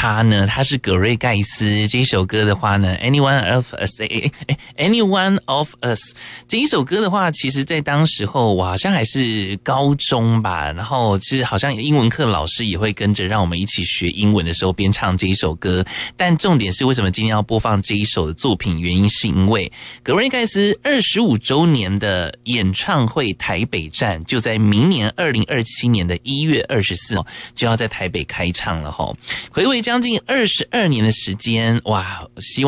他呢？他是葛瑞盖斯。这一首歌的话呢 ，Anyone of Us，Anyone of Us 这一首歌的话，其实在当时候我好像还是高中吧，然后其实好像英文课老师也会跟着让我们一起学英文的时候边唱这一首歌。但重点是为什么今天要播放这一首的作品？原因是因为葛瑞盖斯25周年的演唱会台北站就在明年2027年的1月24号就要在台北开唱了齁。睽违将近22年的时间，哇！希望